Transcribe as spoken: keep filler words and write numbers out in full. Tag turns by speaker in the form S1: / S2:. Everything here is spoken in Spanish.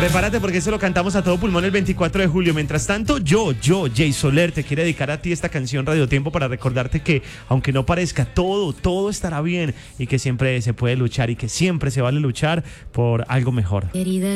S1: Prepárate porque eso lo cantamos a todo pulmón el veinticuatro de julio. Mientras tanto, yo, yo, Jay Soler, te quiero dedicar a ti esta canción Radio Tiempo para recordarte que, aunque no parezca, todo, todo estará bien y que siempre se puede luchar y que siempre se vale luchar por algo mejor.
S2: Querida